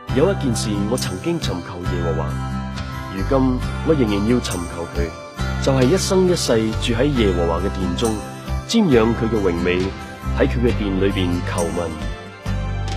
有一件事我曾經尋求耶和華，如今我仍然要尋求佢，就係一生一世住喺耶和華嘅殿中，瞻仰佢嘅榮美，喺佢嘅殿裏邊求問。